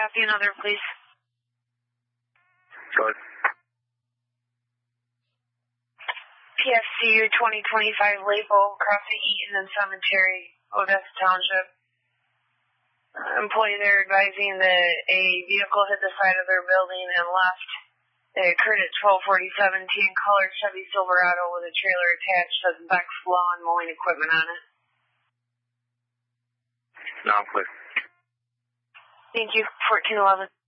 Copy another, please. Go ahead. PSCU 2025 label crossing Eaton and Cemetery, Odessa Township. Employee there advising that a vehicle hit the side of their building and left. It occurred at 12:47. Tan-colored Chevy Silverado with a trailer attached to Beck's lawn mowing equipment on it. Now I'm clear. Thank you. 1411.